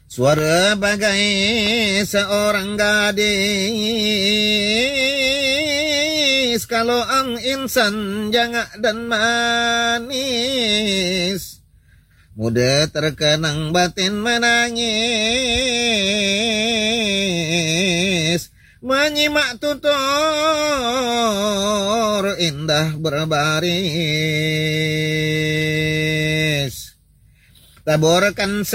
Suara bagai seorang gadis, kalau ang insan jangak dan manis, muda terkenang batin menangis, menyimak tutur indah berbaris, taburkan